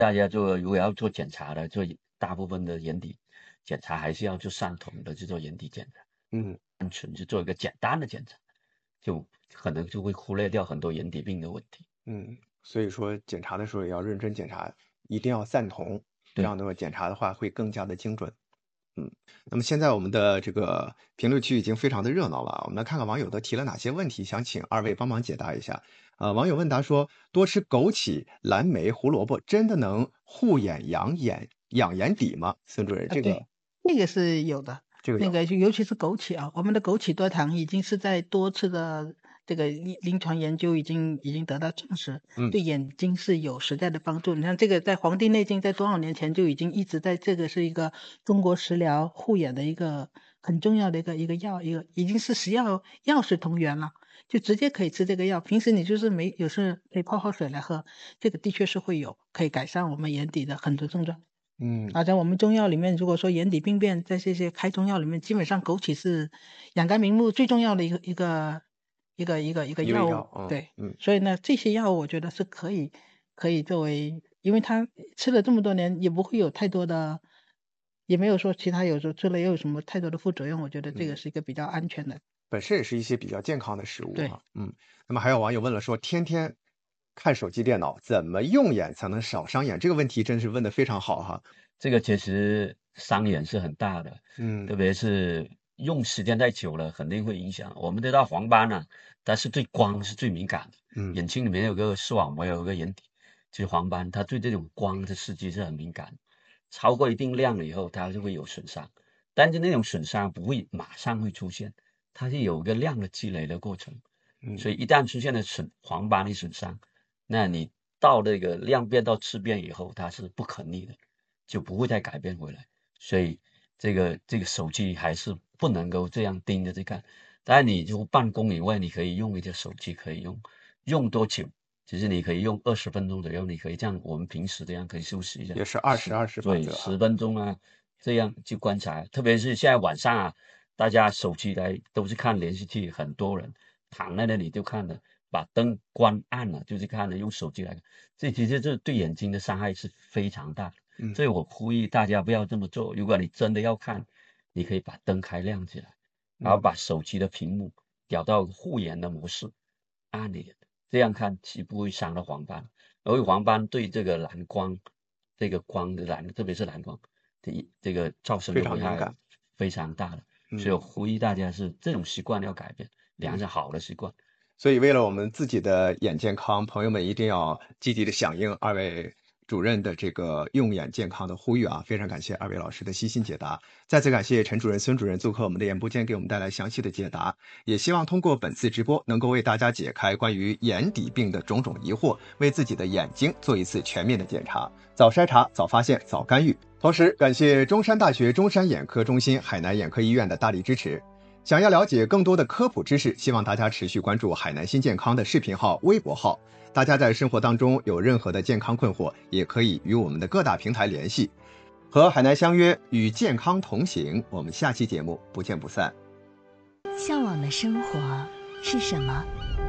大家如果要做检查的，大部分的眼底检查还是要做3筒的去做眼底检查，单纯去做一个简单的检查，就可能就会忽略掉很多眼底病的问题。 所以说检查的时候也要认真检查，一定要散瞳，这样的话检查的话会更加的精准。那么现在我们的这个评论区已经非常的热闹了，我们来看看网友都提了哪些问题，想请2位帮忙解答一下。网友问答说，多吃枸杞、蓝莓、胡萝卜真的能护眼养眼底吗？孙主任，这个这个是有的，那个尤其是枸杞啊，我们的枸杞多糖已经是在多次的这个临床研究已经得到证实，对眼睛是有实在的帮助。你看这个在《黄帝内经》在多少年前就已经一直在，这个是一个中国食疗护眼的一个很重要的一个药，已经是食药食同源了，就直接可以吃这个药。平时你就是有时可以泡好水来喝，这个的确是可以改善我们眼底的很多症状。在我们中药里面，如果说眼底病变，在这些开中药里面，基本上枸杞是养肝明目最重要的一个药物。对，所以呢，这些药我觉得是可以作为，因为它吃了这么多年，也不会有太多的，也没有说其他有时候吃了也有什么太多的副作用。我觉得这个是一个比较安全的。 本身也是一些比较健康的食物。 对， 那么还有网友问了说，天天看手机电脑怎么用眼才能少伤眼？这个问题真是问得非常好哈。 这个其实伤眼是很大的，特别是用时间太久了，肯定会影响。我们知道黄斑呢，它是对光是最敏感的，眼睛里面有个视网膜，有个眼底，就是黄斑，它对这种光的刺激是很敏感，超过一定量了以后，它就会有损伤。但是那种损伤不会马上会出现，它是有个量的积累的过程，所以一旦出现了黄斑的损伤，那你到这个量变到质变以后，它是不可逆的。就不会再改变回来，所以这个手机还是不能够这样盯着去看。当然，你就办公以外，你可以用一个手机，可以用多久？其实你可以用20分钟左右，你可以像我们平时这样可以休息一下， 也是20 对，10分钟啊，这样去观察。特别是现在晚上啊，大家手机都是看连续剧，很多人躺在那里就看了，把灯关暗了就去看了，用手机来看，这其实对眼睛的伤害是非常大的。所以我呼吁大家不要这么做。如果你真的要看，你可以把灯开亮起来，然后把手机的屏幕调到护眼的模式，暗一点，这样看既不会伤到黄斑，而黄斑对这个蓝光，这个光的特别是蓝光，这个造成的危害非常大的。所以我呼吁大家是这种习惯要改变，养成好的习惯。 所以为了我们自己的眼健康，朋友们一定要积极的响应2位主任的这个用眼健康的呼吁啊！非常感谢2位老师的悉心解答，再次感谢陈主任、孙主任做客我们的演播间，给我们带来详细的解答。也希望通过本次直播，能够为大家解开关于眼底病的种种疑惑，为自己的眼睛做一次全面的检查，早筛查、早发现、早干预。同时，感谢中山大学中山眼科中心、海南眼科医院的大力支持。想要了解更多的科普知识，希望大家持续关注海南新健康的视频号、微博号。大家在生活当中有任何的健康困惑，也可以与我们的各大平台联系。和海南相约，与健康同行。我们下期节目不见不散。 向往的生活是什么？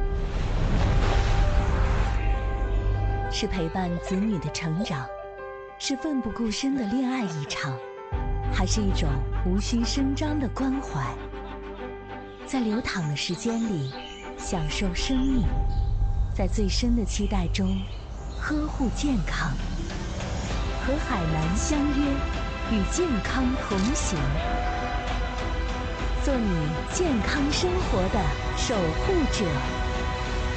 是陪伴子女的成长，是奋不顾身的恋爱一场，还是一种无需声张的关怀？在流淌的时间里，享受生命，在最深的期待中，呵护健康。和海南相约，与健康同行，做你健康生活的守护者。